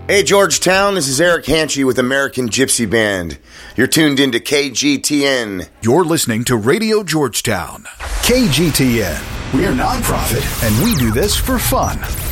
Hey, Georgetown, this is Eric Hanchy with American Gypsy Band. You're tuned into KGTN. You're listening to Radio Georgetown. KGTN. We're nonprofit, and we do this for fun.